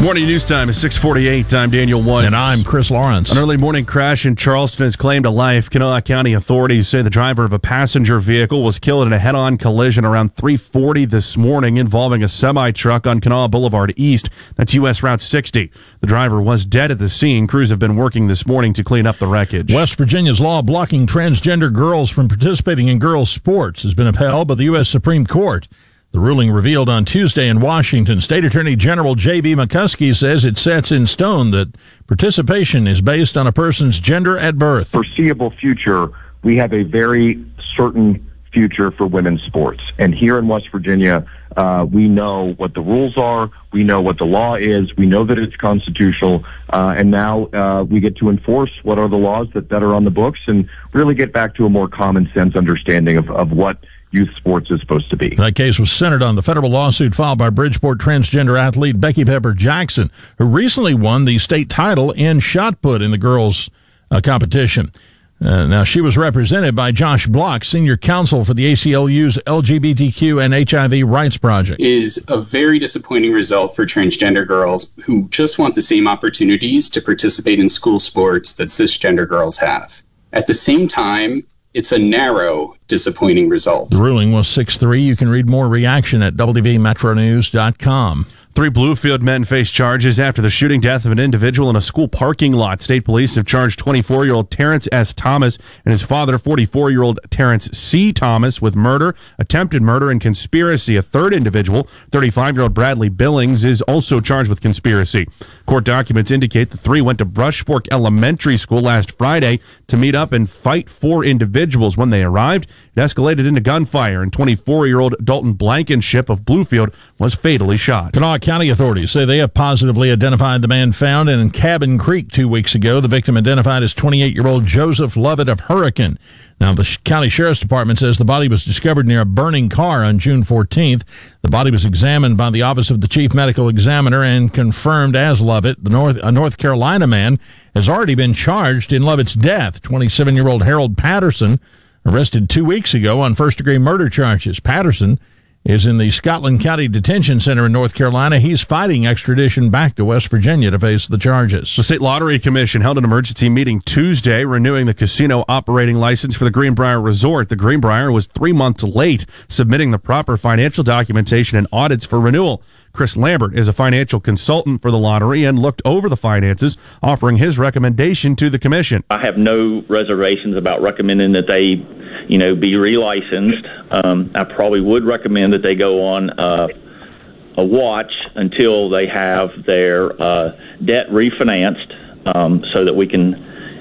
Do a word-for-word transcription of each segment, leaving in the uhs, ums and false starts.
Morning news time is six forty-eight. I'm Daniel Woods. And I'm Chris Lawrence. An early morning crash in Charleston has claimed a life. Kanawha County authorities say the driver of a passenger vehicle was killed in a head-on collision around three forty this morning involving a semi-truck on Kanawha Boulevard East. That's U S Route sixty. The driver was dead at the scene. Crews have been working this morning to clean up the wreckage. West Virginia's law blocking transgender girls from participating in girls' sports has been upheld by the U S Supreme Court. The ruling revealed on Tuesday in Washington. State Attorney General J B McCuskey says it sets in stone that participation is based on a person's gender at birth. Foreseeable future, we have a very certain future for women's sports. And here in West Virginia, uh, we know what the rules are. We know what the law is. We know that it's constitutional. Uh, and now uh, we get to enforce what are the laws that, that are on the books and really get back to a more common sense understanding of, of what youth sports is supposed to be. That case was centered on the federal lawsuit filed by Bridgeport transgender athlete Becky Pepper Jackson, who recently won the state title in shot put in the girls' uh, competition. Uh, now, she was represented by Josh Block, senior counsel for the A C L U's L G B T Q and H I V rights project. Is a very disappointing result for transgender girls who just want the same opportunities to participate in school sports that cisgender girls have. At the same time, it's a narrow, disappointing result. The ruling was six three. You can read more reaction at W V metro news dot com. Three Bluefield men face charges after the shooting death of an individual in a school parking lot. State police have charged twenty-four-year-old Terrence S. Thomas and his father, forty-four-year-old Terrence C. Thomas, with murder, attempted murder, and conspiracy. A third individual, thirty-five-year-old Bradley Billings, is also charged with conspiracy. Court documents indicate the three went to Brush Fork Elementary School last Friday to meet up and fight four individuals. When they arrived, it escalated into gunfire, and twenty-four-year-old Dalton Blankenship of Bluefield was fatally shot. Kanawha County authorities say they have positively identified the man found in Cabin Creek two weeks ago. The victim identified as twenty-eight-year-old Joseph Lovett of Hurricane. Now, the county sheriff's department says the body was discovered near a burning car on June fourteenth. The body was examined by the Office of the Chief Medical Examiner and confirmed as Lovett. The North, a North Carolina man has already been charged in Lovett's death. twenty-seven-year-old Harold Patterson, arrested two weeks ago on first-degree murder charges. Patterson is in the Scotland County Detention Center in North Carolina. He's fighting extradition back to West Virginia to face the charges. The State Lottery Commission held an emergency meeting Tuesday, renewing the casino operating license for the Greenbrier Resort. The Greenbrier was three months late submitting the proper financial documentation and audits for renewal. Chris Lambert is a financial consultant for the lottery and looked over the finances, offering his recommendation to the commission. I have no reservations about recommending that they, you know, be relicensed. Um, I probably would recommend that they go on uh, a watch until they have their uh, debt refinanced, um, so that we can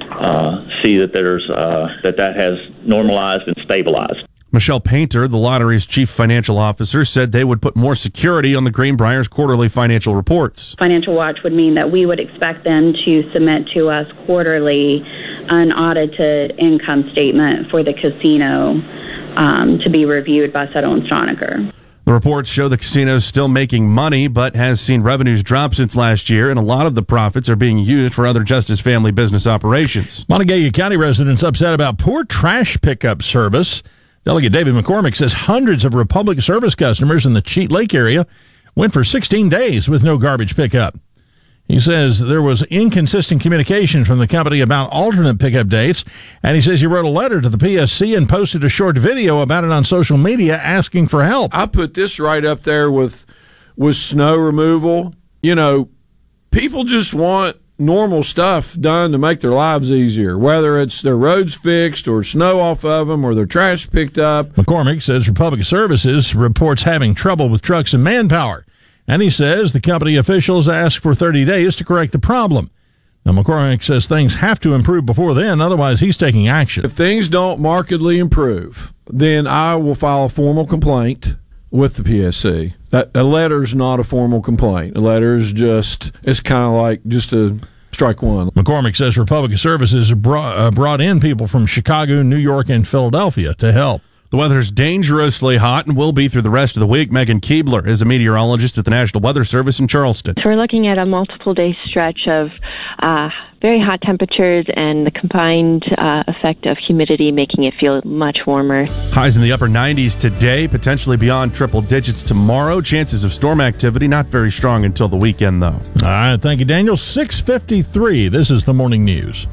uh, see that there's uh, that that has normalized and stabilized. Michelle Painter, the lottery's chief financial officer, said they would put more security on the Greenbrier's quarterly financial reports. Financial Watch would mean that we would expect them to submit to us quarterly an audited income statement for the casino um, to be reviewed by Settle and Stronach. The reports show the casino is still making money, but has seen revenues drop since last year, and a lot of the profits are being used for other Justice Family business operations. Montague County residents upset about poor trash pickup service. Delegate David McCormick says hundreds of Republic Service customers in the Cheat Lake area went for sixteen days with no garbage pickup. He says there was inconsistent communication from the company about alternate pickup dates, and he says he wrote a letter to the P S C and posted a short video about it on social media asking for help. I put this right up there with with snow removal. You know, people just want normal stuff done to make their lives easier, whether it's their roads fixed or snow off of them or their trash picked up. McCormick says Republic Services reports having trouble with trucks and manpower, and he says the company officials asked for thirty days to correct the problem. Now, McCormick says things have to improve before then, otherwise he's taking action. If things don't markedly improve, then I will file a formal complaint with the P S C. That a letter's not a formal complaint. A letter is just, it's kind of like just a strike one. McCormick says Republic Services brought, uh, brought in people from Chicago, New York, and Philadelphia to help. The weather's dangerously hot and will be through the rest of the week. Megan Keebler is a meteorologist at the National Weather Service in Charleston. So we're looking at a multiple day stretch of uh, very hot temperatures and the combined uh, effect of humidity making it feel much warmer. Highs in the upper nineties today, potentially beyond triple digits tomorrow. Chances of storm activity not very strong until the weekend, though. All right, thank you, Daniel. six fifty-three, this is the morning news.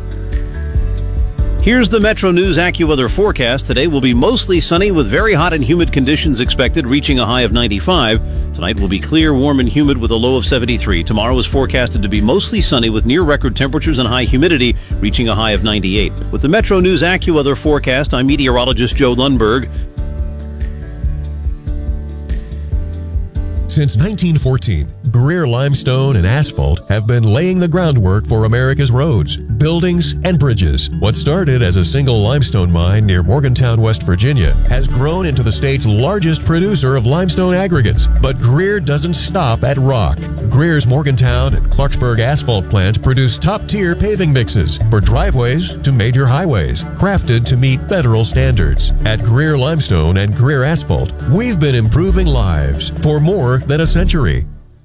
Here's the Metro News AccuWeather forecast. Today will be mostly sunny with very hot and humid conditions expected, reaching a high of ninety-five. Tonight will be clear, warm, and humid with a low of seventy-three. Tomorrow is forecasted to be mostly sunny with near record temperatures and high humidity, reaching a high of ninety-eight. With the Metro News AccuWeather forecast, I'm meteorologist Joe Lundberg. Since nineteen fourteen, Greer Limestone and Asphalt have been laying the groundwork for America's roads, buildings, and bridges. What started as a single limestone mine near Morgantown, West Virginia, has grown into the state's largest producer of limestone aggregates. But Greer doesn't stop at rock. Greer's Morgantown and Clarksburg asphalt plants produce top-tier paving mixes for driveways to major highways, crafted to meet federal standards. At Greer Limestone and Greer Asphalt, we've been improving lives for more than a century.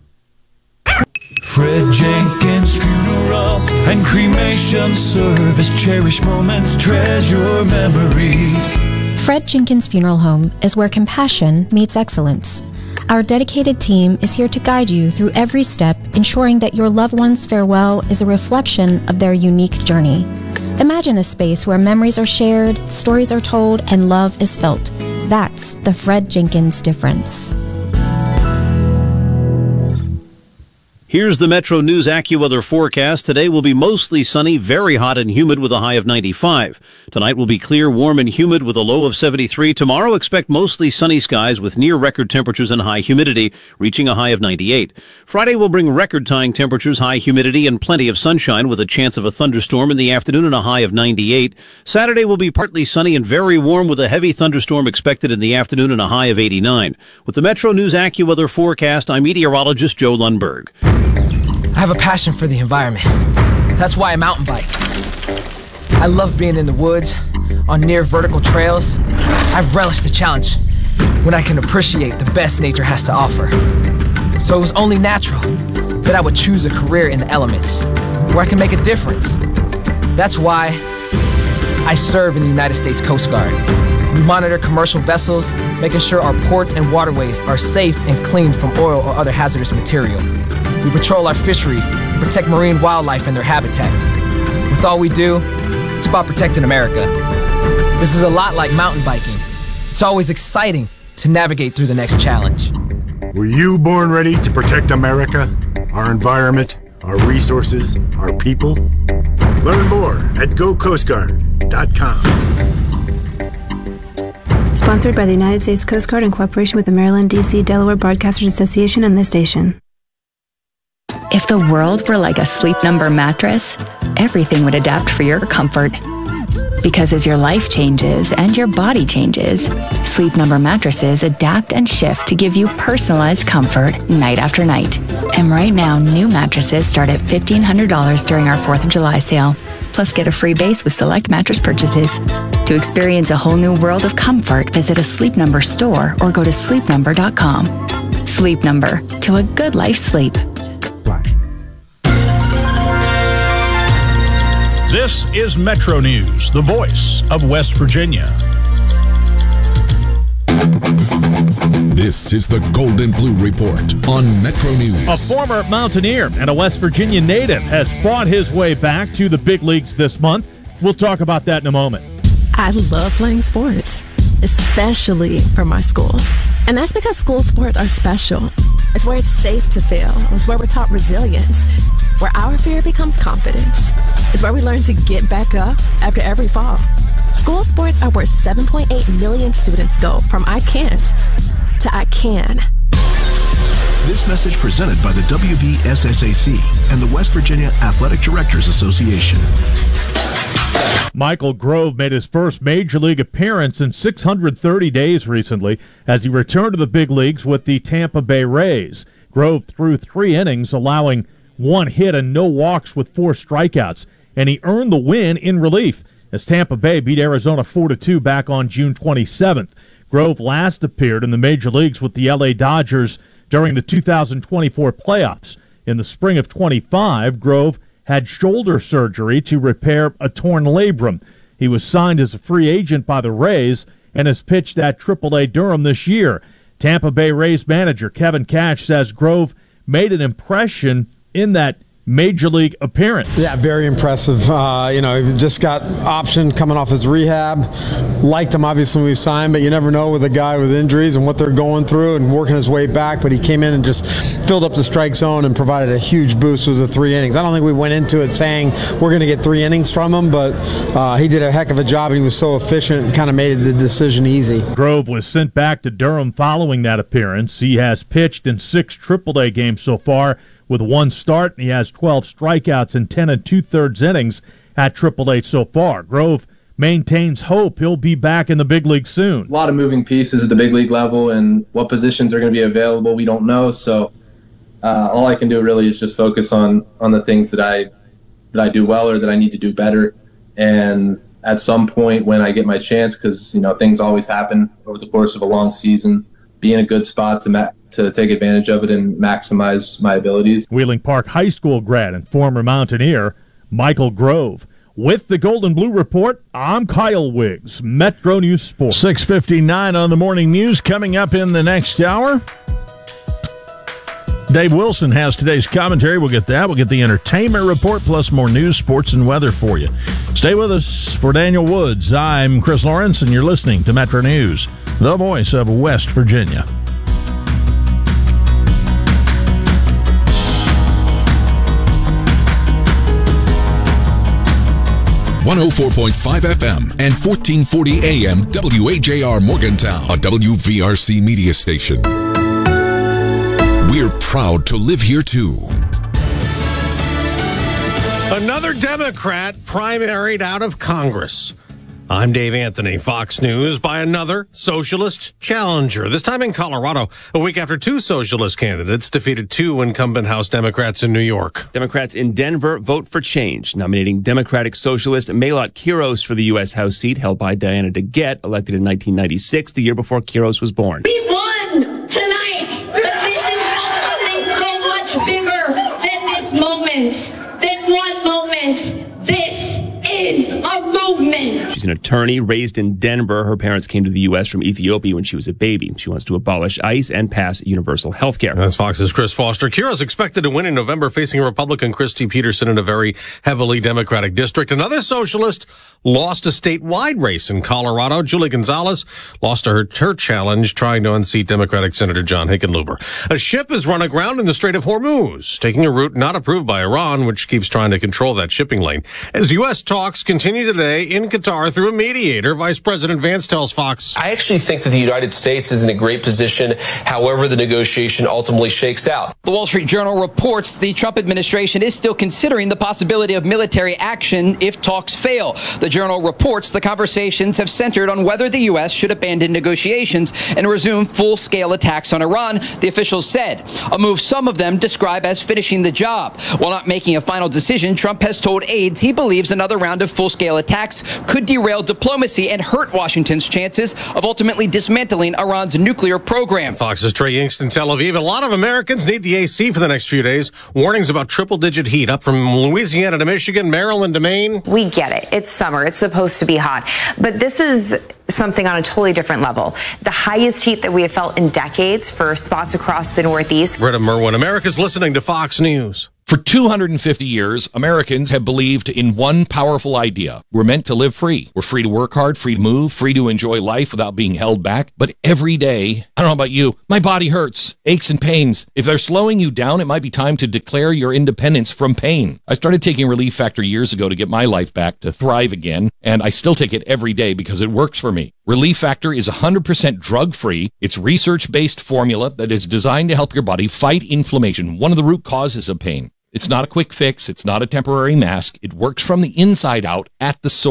Fred Jenkins Funeral and Cremation Service. Cherish moments, treasure memories. Fred Jenkins Funeral Home is where compassion meets excellence. Our dedicated team is here to guide you through every step, ensuring that your loved one's farewell is a reflection of their unique journey. Imagine a space where memories are shared, stories are told, and love is felt. That's the Fred Jenkins difference. Here's the Metro News AccuWeather forecast. Today will be mostly sunny, very hot and humid with a high of ninety-five. Tonight will be clear, warm, and humid with a low of seventy-three. Tomorrow, expect mostly sunny skies with near record temperatures and high humidity, reaching a high of ninety-eight. Friday will bring record-tying temperatures, high humidity, and plenty of sunshine with a chance of a thunderstorm in the afternoon and a high of ninety-eight. Saturday will be partly sunny and very warm with a heavy thunderstorm expected in the afternoon and a high of eighty-nine. With the Metro News AccuWeather forecast, I'm meteorologist Joe Lundberg. I have a passion for the environment. That's why I mountain bike. I love being in the woods, on near vertical trails. I relish the challenge when I can appreciate the best nature has to offer. So it was only natural that I would choose a career in the elements, where I can make a difference. That's why I serve in the United States Coast Guard. We monitor commercial vessels, making sure our ports and waterways are safe and clean from oil or other hazardous material. We patrol our fisheries, protect marine wildlife and their habitats. With all we do, it's about protecting America. This is a lot like mountain biking. It's always exciting to navigate through the next challenge. Were you born ready to protect America, our environment, our resources, our people? Learn more at go coast guard dot com. Sponsored by the United States Coast Guard in cooperation with the Maryland, D C, Delaware Broadcasters Association and this station. If the world were like a Sleep Number mattress, everything would adapt for your comfort. Because as your life changes and your body changes, Sleep Number mattresses adapt and shift to give you personalized comfort night after night. And right now, new mattresses start at fifteen hundred dollars during our fourth of July sale. Plus, get a free base with select mattress purchases. To experience a whole new world of comfort, visit a Sleep Number store or go to sleep number dot com. Sleep Number, to a good life sleep. This is Metro News, the voice of West Virginia. This is the Golden Blue Report on Metro News. A former Mountaineer and a West Virginia native has fought his way back to the big leagues this month. We'll talk about that in a moment. I love playing sports, especially for my school. And that's because school sports are special. It's where it's safe to fail. It's where we're taught resilience, where our fear becomes confidence. It's where we learn to get back up after every fall. School sports are where seven point eight million students go from I can't to I can. This message presented by the W V S S A C and the West Virginia Athletic Directors Association. Michael Grove made his first Major League appearance in six hundred thirty days recently as he returned to the big leagues with the Tampa Bay Rays. Grove threw three innings, allowing one hit and no walks with four strikeouts, and he earned the win in relief. as Tampa Bay beat Arizona four to two back on June twenty-seventh. Grove last appeared in the major leagues with the L A Dodgers during the two thousand twenty-four playoffs. In the spring of twenty-five, Grove had shoulder surgery to repair a torn labrum. He was signed as a free agent by the Rays and has pitched at triple A Durham this year. Tampa Bay Rays manager Kevin Cash says Grove made an impression in that major league appearance. Yeah, very impressive. Uh, you know, he just got option coming off his rehab. Liked him obviously when we signed, but you never know with a guy with injuries and what they're going through and working his way back. But he came in and just filled up the strike zone and provided a huge boost with the three innings. I don't think we went into it saying we're going to get three innings from him, but uh, he did a heck of a job and he was so efficient and kind of made the decision easy. Grove was sent back to Durham following that appearance. He has pitched in six triple A games so far, with one start, and he has twelve strikeouts in ten and two-thirds innings at triple A so far. Grove maintains hope he'll be back in the big league soon. A lot of moving pieces at the big league level, and what positions are going to be available, we don't know. So uh, all I can do really is just focus on on the things that I that I do well or that I need to do better. And at some point when I get my chance, because you know things always happen over the course of a long season, be in a good spot to ma- to take advantage of it and maximize my abilities. Wheeling Park High School grad and former Mountaineer Michael Grove. With the Gold and Blue Report, I'm Kyle Wiggs, Metro News Sports. six fifty-nine on the morning news. Coming up in the next hour, Dave Wilson has today's commentary. We'll get that. We'll get the entertainment report, plus more news, sports, and weather for you. Stay with us. For Daniel Woods, I'm Chris Lawrence, and you're listening to Metro News, the voice of West Virginia. one oh four point five F M and fourteen forty A M W A J R Morgantown, a W V R C media station. We're proud to live here, too. Another Democrat primaried out of Congress. I'm Dave Anthony, Fox News, by another socialist challenger, this time in Colorado, a week after two socialist candidates defeated two incumbent House Democrats in New York. Democrats in Denver vote for change, nominating Democratic socialist Maylot Quiros for the U S House seat held by Diana DeGette, elected in nineteen ninety-six, the year before Quiros was born. We won tonight, but this is about something so much bigger than this moment, than one moment. This is a movement. She's an attorney raised in Denver. Her parents came to the U S from Ethiopia when she was a baby. She wants to abolish ICE and pass universal health care. That's Fox's Chris Foster. Quiros expected to win in November, facing Republican Christy Peterson in a very heavily Democratic district. Another socialist lost a statewide race in Colorado. Julie Gonzalez lost her, her challenge trying to unseat Democratic Senator John Hickenlooper. A ship has run aground in the Strait of Hormuz, taking a route not approved by Iran, which keeps trying to control that shipping lane. As U S talks continue today in Qatar through a mediator, Vice President Vance tells Fox. I actually think that the United States is in a great position, however the negotiation ultimately shakes out. The Wall Street Journal reports the Trump administration is still considering the possibility of military action if talks fail. The Journal reports the conversations have centered on whether the U S should abandon negotiations and resume full-scale attacks on Iran, the officials said, a move some of them describe as finishing the job. While not making a final decision, Trump has told aides he believes another round of full-scale attacks could derail diplomacy and hurt Washington's chances of ultimately dismantling Iran's nuclear program. Fox's Trey Yingst in Tel Aviv. A lot of Americans need the A C for the next few days. Warnings about triple-digit heat up from Louisiana to Michigan, Maryland to Maine. We get it. It's summer. It's supposed to be hot. But this is something on a totally different level. The highest heat that we have felt in decades for spots across the Northeast. Greta Merwin, America's listening to Fox News. For two hundred fifty years, Americans have believed in one powerful idea. We're meant to live free. We're free to work hard, free to move, free to enjoy life without being held back. But every day, I don't know about you, my body hurts, aches and pains. If they're slowing you down, it might be time to declare your independence from pain. I started taking Relief Factor years ago to get my life back, to thrive again, and I still take it every day because it works for me. Relief Factor is one hundred percent drug-free. It's research-based formula that is designed to help your body fight inflammation, one of the root causes of pain. It's not a quick fix. It's not a temporary mask. It works from the inside out at the source.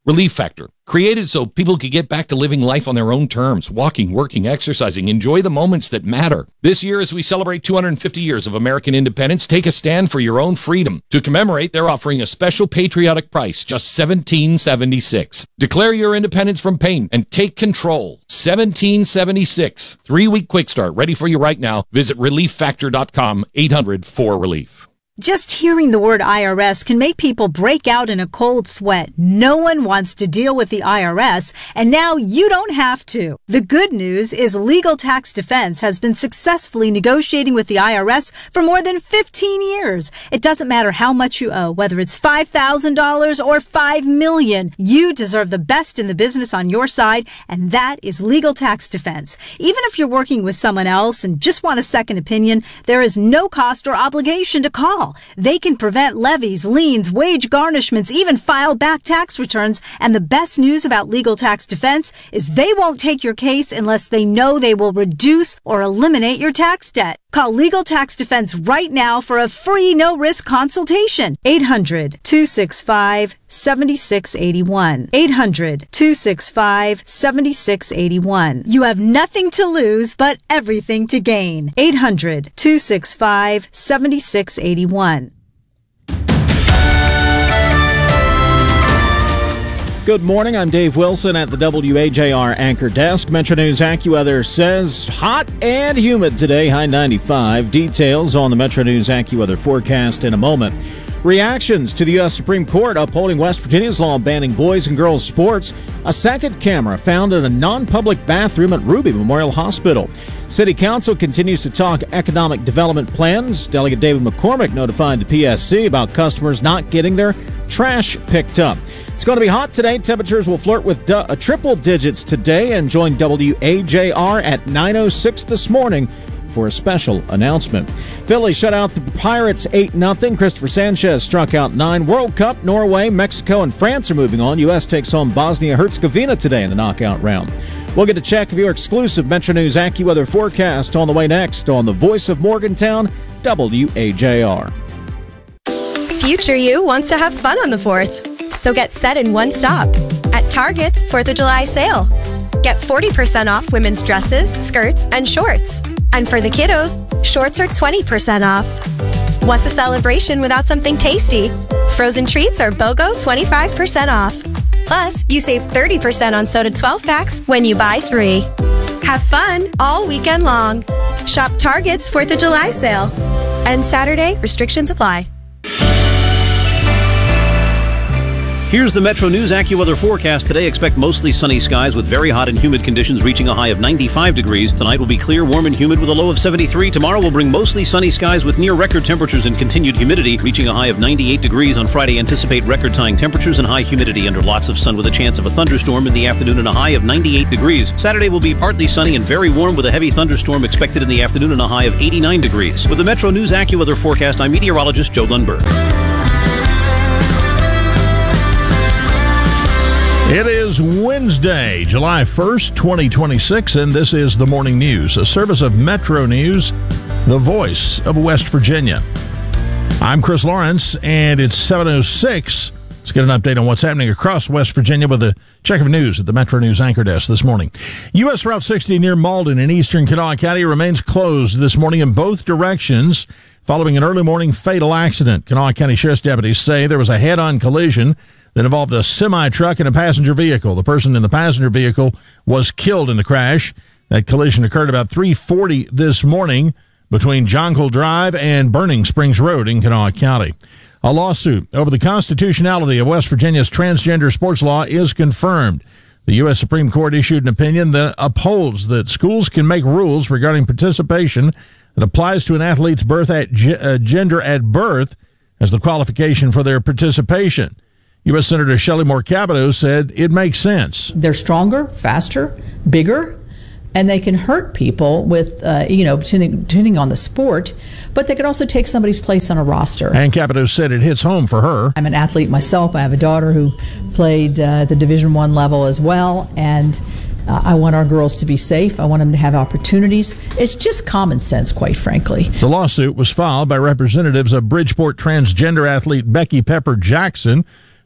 Relief Factor, created so people could get back to living life on their own terms, walking, working, exercising, enjoy the moments that matter. This year, as we celebrate two hundred fifty years of American independence, take a stand for your own freedom. To commemorate, they're offering a special patriotic price, just seventeen seventy-six. Declare your independence from pain and take control. seventeen seventy-six. Three-week quick start, ready for you right now. Visit relief factor dot com, eight hundred four relief. Just hearing the word I R S can make people break out in a cold sweat. No one wants to deal with the I R S, and now you don't have to. The good news is Legal Tax Defense has been successfully negotiating with the I R S for more than fifteen years. It doesn't matter how much you owe, whether it's five thousand dollars or five million dollars. You deserve the best in the business on your side, and that is Legal Tax Defense. Even if you're working with someone else and just want a second opinion, there is no cost or obligation to call. They can prevent levies, liens, wage garnishments, even file back tax returns. And the best news about Legal Tax Defense is they won't take your case unless they know they will reduce or eliminate your tax debt. Call Legal Tax Defense right now for a free no-risk consultation. eight hundred, two six five, seven six eight one. eight hundred, two six five, seven six eight one. You have nothing to lose, but everything to gain. eight hundred, two six five, seven six eight one. Good morning. I'm Dave Wilson at the W A J R Anchor Desk. Metro News AccuWeather says hot and humid today, high ninety-five. Details on the Metro News AccuWeather forecast in a moment. Reactions to the U S Supreme Court upholding West Virginia's law banning boys and girls sports. A second camera found in a non-public bathroom at Ruby Memorial Hospital. City Council continues to talk economic development plans. Delegate David McCormick notified the P S C about customers not getting their trash picked up. It's going to be hot today. Temperatures will flirt with du- uh, triple digits today, and join W A J R at nine oh six this morning for a special announcement. Philly shut out the Pirates eight nothing. Christopher Sanchez struck out nine. World Cup, Norway, Mexico, and France are moving on. U S takes home Bosnia-Herzegovina today in the knockout round. We'll get a check of your exclusive Metro News AccuWeather forecast on the way next on the Voice of Morgantown, W A J R. Future you wants to have fun on the fourth, so get set in one stop at Target's fourth of July sale. Get forty percent off women's dresses, skirts, and shorts. And for the kiddos, shorts are twenty percent off. What's a celebration without something tasty? Frozen treats are BOGO twenty-five percent off. Plus, you save thirty percent on soda twelve packs when you buy three. Have fun all weekend long. Shop Target's fourth of July sale. And Saturday, restrictions apply. Here's the Metro News AccuWeather forecast. Today, expect mostly sunny skies with very hot and humid conditions reaching a high of ninety-five degrees. Tonight will be clear, warm, and humid with a low of seventy-three. Tomorrow will bring mostly sunny skies with near record temperatures and continued humidity reaching a high of ninety-eight degrees. On Friday, anticipate record-tying temperatures and high humidity under lots of sun with a chance of a thunderstorm in the afternoon and a high of ninety-eight degrees. Saturday will be partly sunny and very warm with a heavy thunderstorm expected in the afternoon and a high of eighty-nine degrees. With the Metro News AccuWeather forecast, I'm meteorologist Joe Lundberg. It is Wednesday, July first, twenty twenty-six, and this is the Morning News, a service of Metro News, the voice of West Virginia. I'm Chris Lawrence, and it's seven oh six. Let's get an update on what's happening across West Virginia with a check of news at the Metro News Anchor Desk this morning. U S Route sixty near Malden in eastern Kanawha County remains closed this morning in both directions following an early morning fatal accident. Kanawha County Sheriff's deputies say there was a head-on collision that involved a semi-truck and a passenger vehicle. The person in the passenger vehicle was killed in the crash. That collision occurred about three forty this morning between Jonquil Drive and Burning Springs Road in Kanawha County. A lawsuit over the constitutionality of West Virginia's transgender sports law is confirmed. The U S Supreme Court issued an opinion that upholds that schools can make rules regarding participation that applies to an athlete's birth at ge- uh, gender at birth as the qualification for their participation. U S Senator Shelley Moore Capito said it makes sense. They're stronger, faster, bigger, and they can hurt people with, uh, you know, depending, depending on the sport, but they could also take somebody's place on a roster. And Capito said it hits home for her. I'm an athlete myself. I have a daughter who played uh, at the Division One level as well, and uh, I want our girls to be safe. I want them to have opportunities. It's just common sense, quite frankly. The lawsuit was filed by representatives of Bridgeport transgender athlete Becky Pepper Jackson,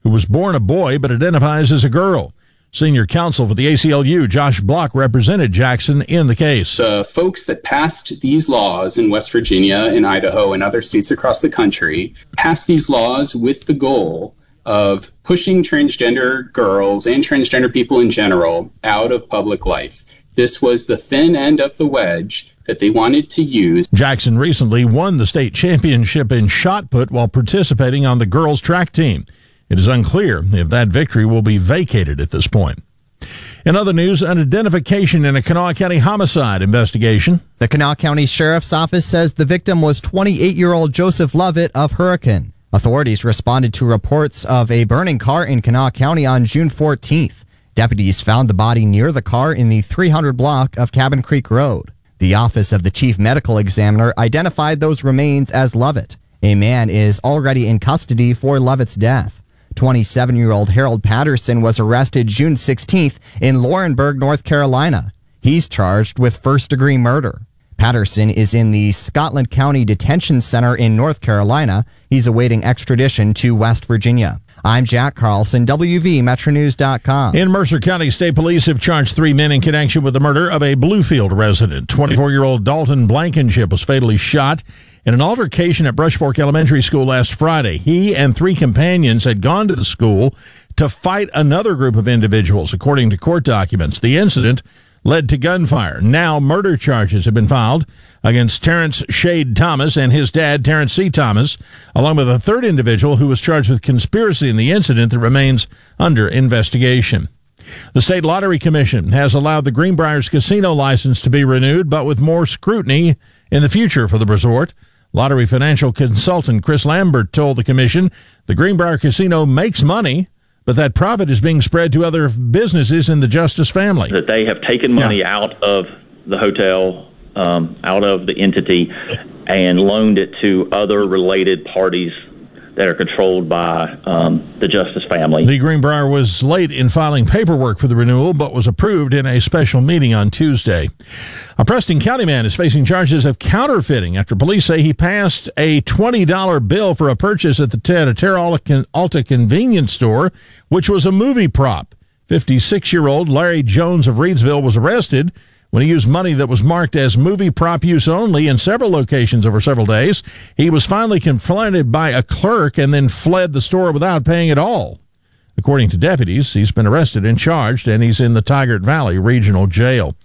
who was born a boy but identifies as a girl. Senior counsel for the A C L U, Josh Block, represented Jackson in the case. The folks that passed these laws in West Virginia, in Idaho, and other states across the country passed these laws with the goal of pushing transgender girls and transgender people in general out of public life. This was the thin end of the wedge that they wanted to use. Jackson recently won the state championship in shot put while participating on the girls' track team. It is unclear if that victory will be vacated at this point. In other news, an identification in a Kanawha County homicide investigation. The Kanawha County Sheriff's Office says the victim was twenty-eight-year-old Joseph Lovett of Hurricane. Authorities responded to reports of a burning car in Kanawha County on June fourteenth. Deputies found the body near the car in the three hundred block of Cabin Creek Road. The Office of the Chief Medical Examiner identified those remains as Lovett. A man is already in custody for Lovett's death. twenty-seven-year-old Harold Patterson was arrested June sixteenth in Laurinburg, North Carolina. He's charged with first-degree murder. Patterson is in the Scotland County Detention Center in North Carolina. He's awaiting extradition to West Virginia. I'm Jack Carlson, W V Metro News dot com. In Mercer County, state police have charged three men in connection with the murder of a Bluefield resident. twenty-four-year-old Dalton Blankenship was fatally shot in an altercation at Brush Fork Elementary School last Friday. He and three companions had gone to the school to fight another group of individuals, according to court documents. The incident led to gunfire. Now murder charges have been filed against Terrence Shade Thomas and his dad, Terrence C. Thomas, along with a third individual who was charged with conspiracy in the incident that remains under investigation. The State Lottery Commission has allowed the Greenbriers Casino license to be renewed, but with more scrutiny in the future for the resort. Lottery financial consultant Chris Lambert told the commission the Greenbrier Casino makes money, but that profit is being spread to other businesses in the Justice family. That they have taken money yeah. out of the hotel, um, out of the entity, and loaned it to other related parties that are controlled by um, the Justice family. The Greenbrier was late in filing paperwork for the renewal, but was approved in a special meeting on Tuesday. A Preston County man is facing charges of counterfeiting after police say he passed a twenty dollar bill for a purchase at the Terra Alta convenience store, which was a movie prop. fifty-six-year-old Larry Jones of Reedsville was arrested when he used money that was marked as movie prop use only in several locations over several days. He was finally confronted by a clerk and then fled the store without paying at all. According to deputies, he's been arrested and charged, and he's in the Tigard Valley Regional Jail.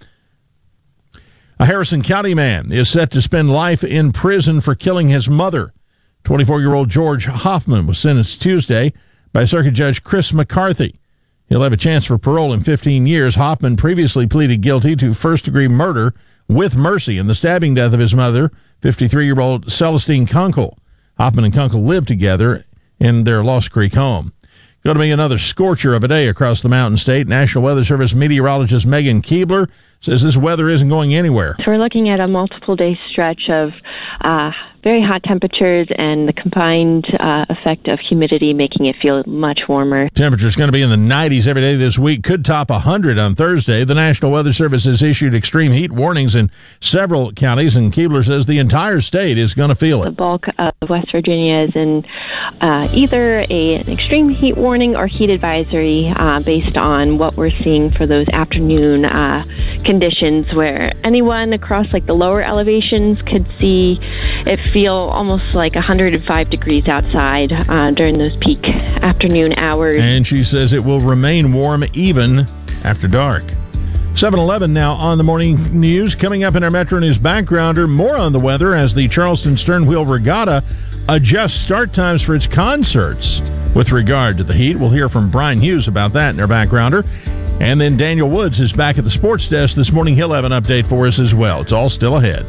A Harrison County man is set to spend life in prison for killing his mother. twenty-four-year-old George Hoffman was sentenced Tuesday by Circuit Judge Chris McCarthy. He'll have a chance for parole in fifteen years. Hoffman previously pleaded guilty to first-degree murder with mercy in the stabbing death of his mother, fifty-three-year-old Celestine Kunkel. Hoffman and Kunkel lived together in their Lost Creek home. Going to be another scorcher of a day across the Mountain State. National Weather Service meteorologist Megan Keebler says this weather isn't going anywhere. So we're looking at a multiple-day stretch of uh, very hot temperatures and the combined uh, effect of humidity making it feel much warmer. Temperature's going to be in the nineties every day this week. Could top one hundred on Thursday. The National Weather Service has issued extreme heat warnings in several counties, and Keebler says the entire state is going to feel it. The bulk of West Virginia is in uh, either a, an extreme heat warning or heat advisory uh, based on what we're seeing for those afternoon uh, conditions, where anyone across like the lower elevations could see it feel almost like one hundred five degrees outside uh, during those peak afternoon hours. And she says it will remain warm even after dark. seven eleven now on the morning news. Coming up in our Metro News backgrounder, more on the weather as the Charleston Sternwheel Regatta adjusts start times for its concerts with regard to the heat. We'll hear from Brian Hughes about that in our backgrounder. And then Daniel Woods is back at the sports desk this morning. He'll have an update for us as well. It's all still ahead.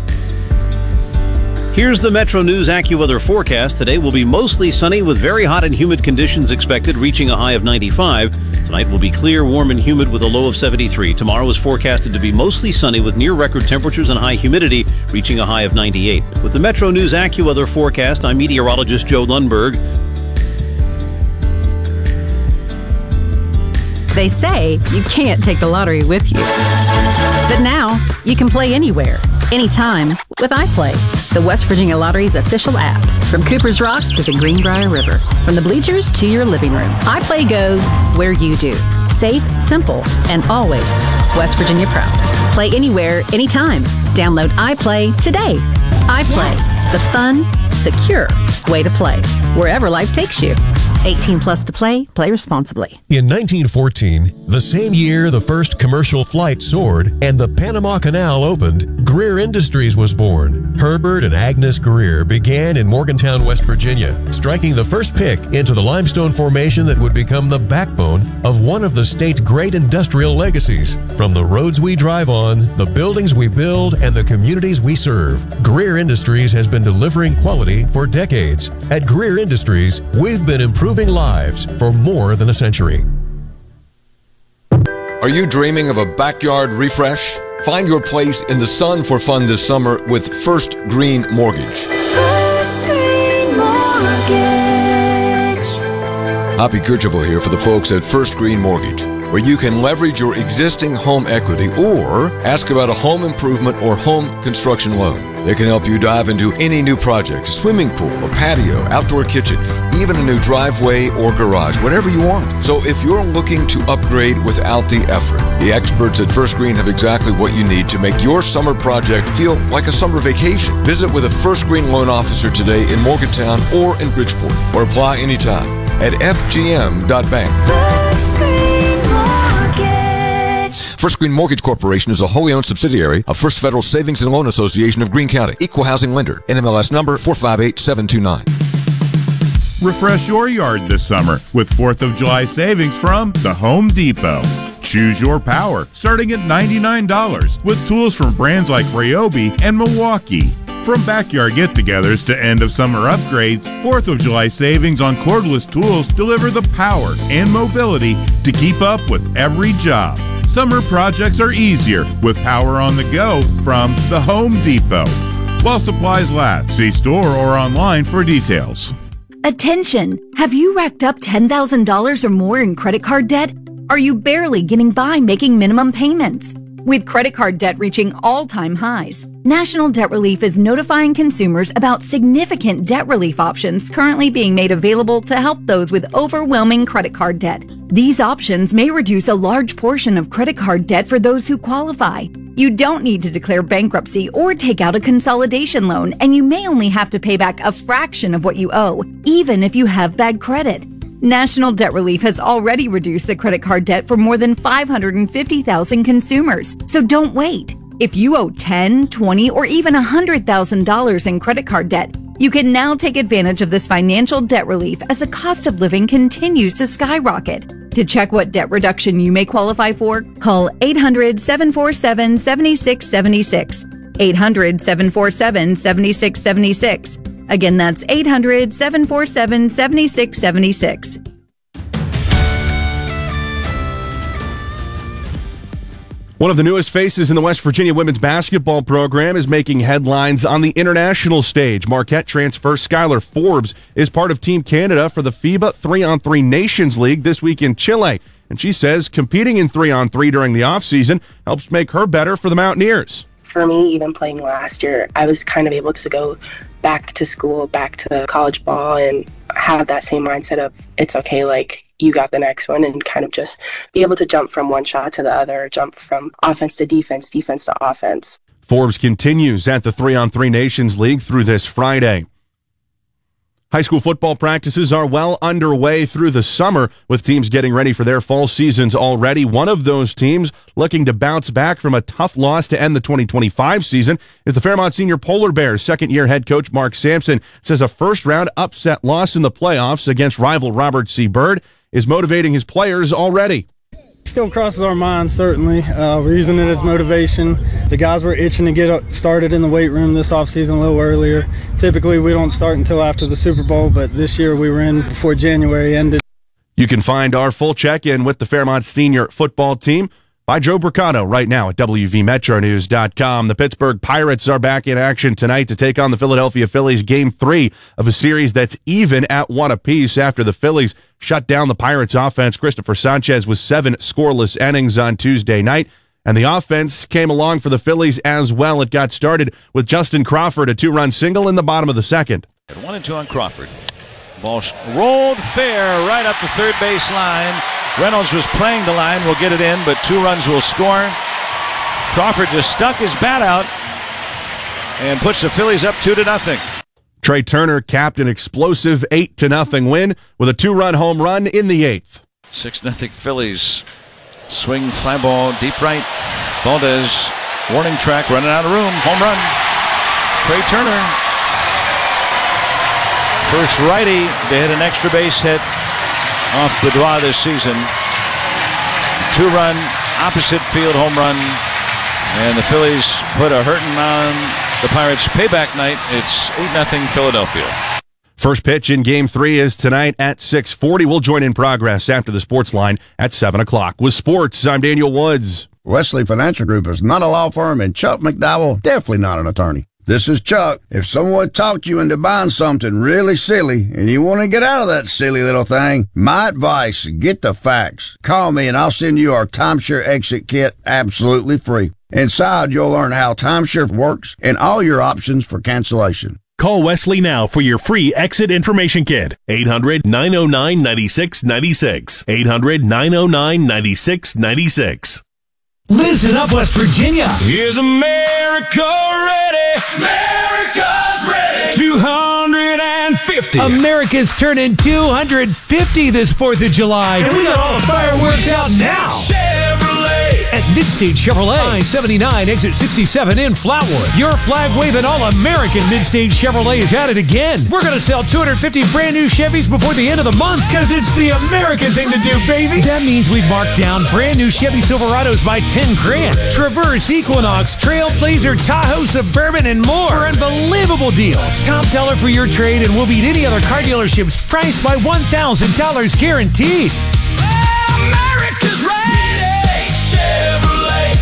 Here's the Metro News AccuWeather forecast. Today will be mostly sunny with very hot and humid conditions expected, reaching a high of ninety-five. Tonight will be clear, warm, and humid with a low of seventy-three. Tomorrow is forecasted to be mostly sunny with near record temperatures and high humidity, reaching a high of ninety-eight. With the Metro News AccuWeather forecast, I'm meteorologist Joe Lundberg. They say you can't take the lottery with you. But now, you can play anywhere, anytime with iPlay. the West Virginia Lottery's official app. From Cooper's Rock to the Greenbrier River, from the bleachers to your living room, iPlay goes where you do. Safe, simple, and always West Virginia proud. Play anywhere, anytime. Download iPlay today. iPlay, the fun, secure way to play, wherever life takes you. eighteen plus to play. Play responsibly. In nineteen fourteen, the same year the first commercial flight soared and the Panama Canal opened, Greer Industries was born. Herbert and Agnes Greer began in Morgantown, West Virginia, striking the first pick into the limestone formation that would become the backbone of one of the state's great industrial legacies. From the roads we drive on, the buildings we build, and the communities we serve, Greer Industries has been delivering quality for decades. At Greer Industries, we've been improving lives for more than a century. Are you dreaming of a backyard refresh? Find your place in the sun for fun this summer with First Green Mortgage. First Green Mortgage. Hoppy Kercheval here for the folks at First Green Mortgage, where you can leverage your existing home equity or ask about a home improvement or home construction loan. They can help you dive into any new project, a swimming pool, a patio, outdoor kitchen, even a new driveway or garage, whatever you want. So if you're looking to upgrade without the effort, the experts at First Green have exactly what you need to make your summer project feel like a summer vacation. Visit with a First Green loan officer today in Morgantown or in Bridgeport, or apply anytime at f g m dot bank. First Green Mortgage. First Green Mortgage Corporation is a wholly owned subsidiary of First Federal Savings and Loan Association of Greene County. Equal housing lender. N M L S number four five eight seven two nine. Refresh your yard this summer with fourth of July savings from the Home Depot. Choose your power, starting at ninety-nine dollars, with tools from brands like Ryobi and Milwaukee. From backyard get-togethers to end-of-summer upgrades, fourth of July savings on cordless tools deliver the power and mobility to keep up with every job. Summer projects are easier with power on the go from the Home Depot. While supplies last, see store or online for details. Attention! Have you racked up ten thousand dollars or more in credit card debt? Are you barely getting by making minimum payments? With credit card debt reaching all-time highs, National Debt Relief is notifying consumers about significant debt relief options currently being made available to help those with overwhelming credit card debt. These options may reduce a large portion of credit card debt for those who qualify. You don't need to declare bankruptcy or take out a consolidation loan, and you may only have to pay back a fraction of what you owe, even if you have bad credit. National Debt Relief has already reduced the credit card debt for more than five hundred fifty thousand consumers, so don't wait. If you owe ten thousand dollars, twenty thousand dollars, or even one hundred thousand dollars in credit card debt, you can now take advantage of this financial debt relief as the cost of living continues to skyrocket. To check what debt reduction you may qualify for, call eight hundred, seven four seven, seven six seven six. eight hundred, seven four seven, seven six seven six. Again, that's eight hundred, seven four seven, seven six seven six. One of the newest faces in the West Virginia women's basketball program is making headlines on the international stage. Marquette transfer Skylar Forbes is part of Team Canada for the FIBA three on three Nations League this week in Chile. And she says competing in three on three during the offseason helps make her better for the Mountaineers. For me, even playing last year, I was kind of able to go back to school, back to college ball, and have that same mindset of it's okay, like you got the next one, and kind of just be able to jump from one shot to the other, jump from offense to defense, defense to offense. Forbes continues at the three on three Nations League through this Friday. High school football practices are well underway through the summer, with teams getting ready for their fall seasons already. One of those teams looking to bounce back from a tough loss to end the twenty twenty-five season is the Fairmont Senior Polar Bears. Second-year head coach Mark Sampson says a first-round upset loss in the playoffs against rival Robert C. Byrd is motivating his players already. Still crosses our minds, certainly. Uh, we're using it as motivation. The guys were itching to get started in the weight room this offseason a little earlier. Typically, we don't start until after the Super Bowl, but this year we were in before January ended. You can find our full check-in with the Fairmont Senior football team by Joe Bricano right now at W V Metro News dot com. The Pittsburgh Pirates are back in action tonight to take on the Philadelphia Phillies, game three of a series that's even at one apiece after the Phillies shut down the Pirates offense. Christopher Sanchez with seven scoreless innings on Tuesday night. And the offense came along for the Phillies as well. It got started with Justin Crawford, a two-run single in the bottom of the second. One and two on Crawford. Ball rolled fair right up the third base line. Reynolds was playing the line, will get it in, but two runs will score. Crawford just stuck his bat out and puts the Phillies up two to nothing. Trey Turner capped an explosive eight to nothing win with a two-run home run in the eighth. Six nothing Phillies. Swing, fly ball, deep right. Valdez, warning track, running out of room. Home run. Trey Turner. First righty to hit an extra base hit off Boudoir this season. Two-run, opposite field home run. And the Phillies put a hurting on the Pirates. Payback night. It's eight nothing Philadelphia. First pitch in Game three is tonight at six forty. We'll join in progress after the sports line at seven o'clock. With sports, I'm Daniel Woods. Wesley Financial Group is not a law firm, and Chuck McDowell definitely not an attorney. This is Chuck. If someone talked you into buying something really silly and you want to get out of that silly little thing, my advice, get the facts. Call me and I'll send you our timeshare exit kit absolutely free. Inside, you'll learn how timeshare works and all your options for cancellation. Call Wesley now for your free exit information kit. eight hundred, nine oh nine, nine six nine six. eight hundred, nine oh nine, nine six nine six. Listen up, West Virginia. Here's America ready. America's ready. two hundred fifty. America's turning two hundred fifty this fourth of July. And we got all the fireworks out now. Chevrolet. At Midstate Chevrolet, I seventy-nine, exit sixty-seven in Flatwood. Your flag-waving all-American Midstate Chevrolet is at it again. We're going to sell two hundred fifty brand new Chevys before the end of the month because it's the American thing to do, baby. That means we've marked down brand new Chevy Silverados by ten grand. Traverse, Equinox, Trailblazer, Tahoe, Suburban, and more for unbelievable deals. Top dollar for your trade and we'll beat any other car dealerships priced by one thousand dollars guaranteed. America's ready. Chevrolet.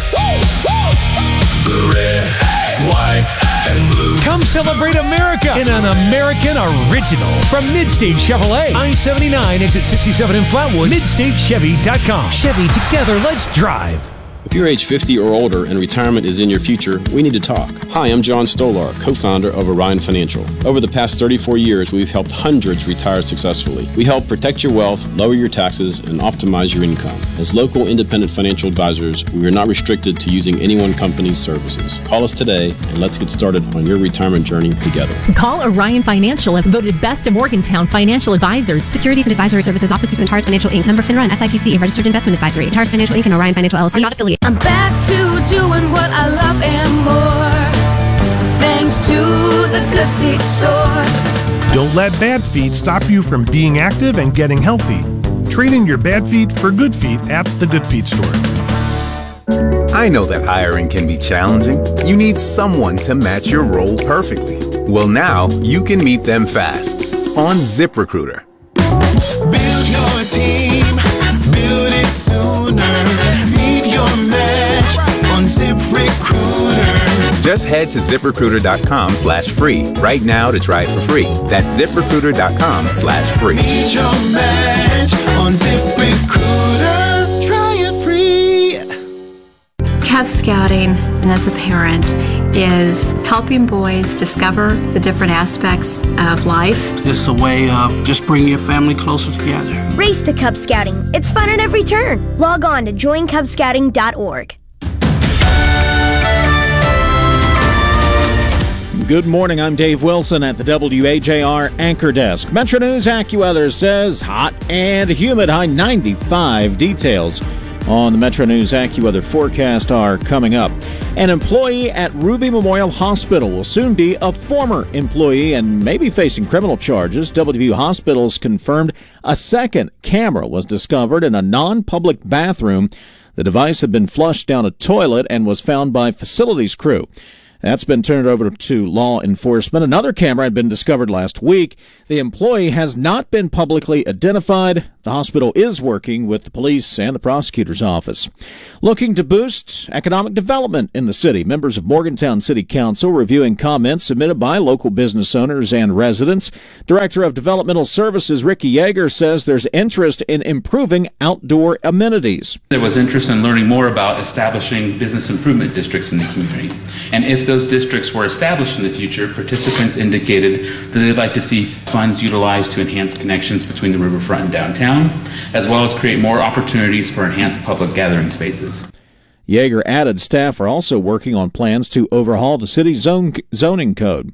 Woo, woo. Red, white, and blue. Come celebrate America in an American original from Midstate Chevrolet. I seventy-nine, exit sixty-seven in Flatwood. Midstate Chevy dot com. Chevy, together, let's drive. If you're age fifty or older and retirement is in your future, we need to talk. Hi, I'm John Stolar, co-founder of Orion Financial. Over the past thirty-four years, we've helped hundreds retire successfully. We help protect your wealth, lower your taxes, and optimize your income. As local independent financial advisors, we are not restricted to using any one company's services. Call us today and let's get started on your retirement journey together. Call Orion Financial, voted best of Morgantown financial advisors. Securities and advisory services offered through Antares Financial Incorporated. Member FINRA and S I P C, a registered investment advisory. Antares Financial Incorporated and Orion Financial L L C are not affiliated. I'm back to doing what I love and more, thanks to the Good Feet store. Don't let bad feet stop you from being active and getting healthy. Trade in your bad feet for good feet at the Good Feet store. I know that hiring can be challenging. You need someone to match your role perfectly. Well, now you can meet them fast on ZipRecruiter. Build your team, build it sooner. Meet your match on ZipRecruiter. Just head to ZipRecruiter.com slash free right now to try it for free. That's ZipRecruiter.com slash free. Meet your match on ZipRecruiter. Try it free. Cub Scouting, and as a parent, is helping boys discover the different aspects of life. It's a way of just bringing your family closer together. Race to Cub Scouting. It's fun at every turn. Log on to join cub scouting dot org. Good morning, I'm Dave Wilson at the W A J R Anchor Desk. Metro News AccuWeather says hot and humid, high ninety-five. Details on the Metro News AccuWeather forecast are coming up. An employee at Ruby Memorial Hospital will soon be a former employee and may be facing criminal charges. W V U Hospitals confirmed a second camera was discovered in a non-public bathroom. The device had been flushed down a toilet and was found by facilities crew. That's been turned over to law enforcement. Another camera had been discovered last week. The employee has not been publicly identified. The hospital is working with the police and the prosecutor's office. Looking to boost economic development in the city, members of Morgantown City Council reviewing comments submitted by local business owners and residents. Director of Developmental Services Ricky Yeager says there's interest in improving outdoor amenities. There was interest in learning more about establishing business improvement districts in the community. And if those districts were established in the future, participants indicated that they'd like to see funds utilized to enhance connections between the riverfront and downtown, as well as create more opportunities for enhanced public gathering spaces. Yeager added staff are also working on plans to overhaul the city's zone, zoning code.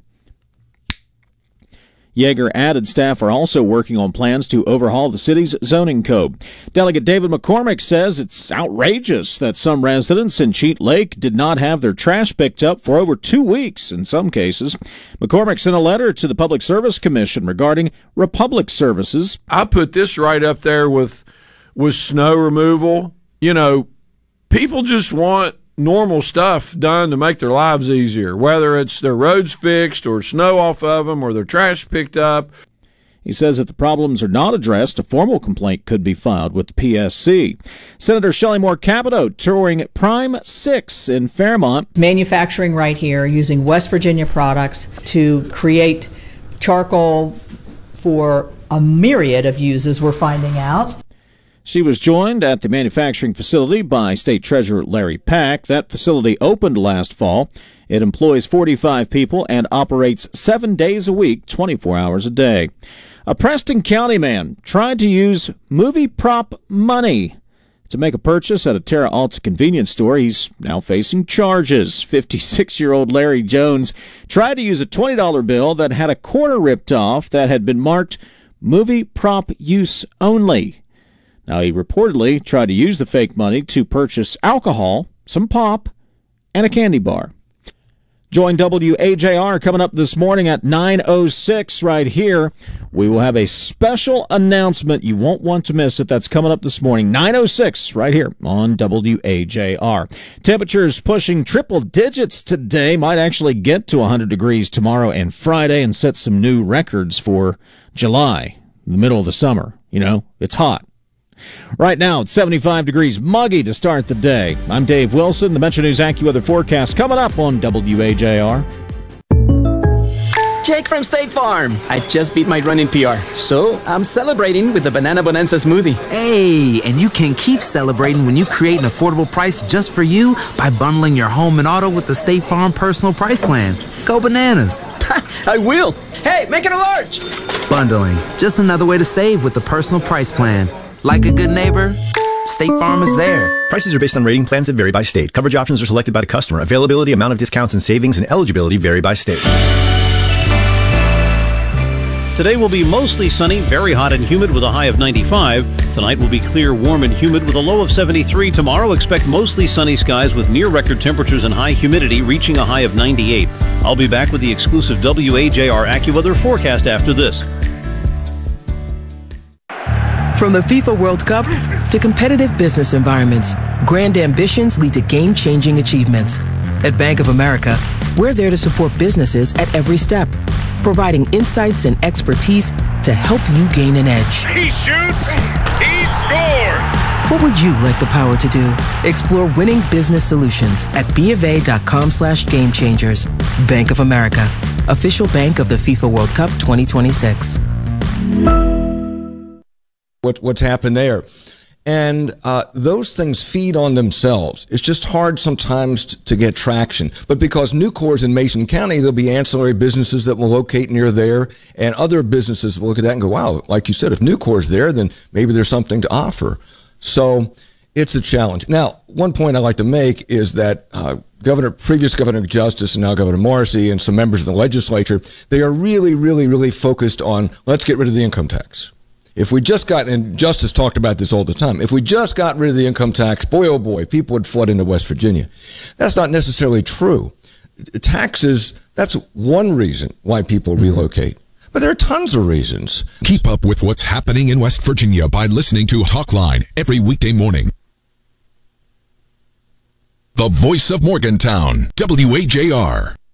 Yeager added staff are also working on plans to overhaul the city's zoning code. Delegate David McCormick says it's outrageous that some residents in Cheat Lake did not have their trash picked up for over two weeks in some cases. McCormick sent a letter to the Public Service Commission regarding Republic Services. I put this right up there with, with snow removal. You know, people just want normal stuff done to make their lives easier, whether it's their roads fixed or snow off of them or their trash picked up. He says if the problems are not addressed, a formal complaint could be filed with the P S C. Senator Shelley Moore Capito touring Prime six in Fairmont. Manufacturing right here using West Virginia products to create charcoal for a myriad of uses, we're finding out. She was joined at the manufacturing facility by State Treasurer Larry Pack. That facility opened last fall. It employs forty-five people and operates seven days a week, twenty-four hours a day. A Preston County man tried to use movie prop money to make a purchase at a Terra Alta convenience store. He's now facing charges. fifty-six-year-old Larry Jones tried to use a twenty dollar bill that had a corner ripped off that had been marked movie prop use only. Now, he reportedly tried to use the fake money to purchase alcohol, some pop, and a candy bar. Join W A J R coming up this morning at nine oh six right here. We will have a special announcement. You won't want to miss it. That's coming up this morning, nine oh six right here on W A J R. Temperatures pushing triple digits today. Might actually get to one hundred degrees tomorrow and Friday and set some new records for July, the middle of the summer. You know, it's hot. Right now, it's seventy-five degrees, muggy to start the day. I'm Dave Wilson. The Metro News AccuWeather forecast coming up on W A J R. Jake from State Farm. I just beat my running P R, so I'm celebrating with the Banana Bonanza smoothie. Hey, and you can keep celebrating when you create an affordable price just for you by bundling your home and auto with the State Farm Personal Price Plan. Go bananas. I will. Hey, make it a large. Bundling, just another way to save with the Personal Price Plan. Like a good neighbor, State Farm is there. Prices are based on rating plans that vary by state. Coverage options are selected by the customer. Availability, amount of discounts and savings, and eligibility vary by state. Today will be mostly sunny, very hot and humid with a high of ninety-five. Tonight will be clear, warm and humid with a low of seventy-three. Tomorrow, expect mostly sunny skies with near record temperatures and high humidity reaching a high of ninety-eight. I'll be back with the exclusive W A J R AccuWeather forecast after this. From the FIFA World Cup to competitive business environments, grand ambitions lead to game-changing achievements. At Bank of America, we're there to support businesses at every step, providing insights and expertise to help you gain an edge. He shoots, he scores! What would you like the power to do? Explore winning business solutions at BofA.com slash game changers. Bank of America, official bank of the FIFA World Cup twenty twenty-six. What, what's happened there. And uh, those things feed on themselves. It's just hard sometimes t- to get traction. But because Nucor's in Mason County, there'll be ancillary businesses that will locate near there, and other businesses will look at that and go, wow, like you said, if Nucor's there, then maybe there's something to offer. So it's a challenge. Now, one point I like to make is that uh, Governor, previous Governor Justice and now Governor Morrissey and some members of the legislature, they are really, really, really focused on let's get rid of the income tax. If we just got, and Justice talked about this all the time, if we just got rid of the income tax, boy, oh boy, people would flood into West Virginia. That's not necessarily true. Taxes, that's one reason why people relocate. But there are tons of reasons. Keep up with what's happening in West Virginia by listening to Talkline every weekday morning. The voice of Morgantown, W A J R.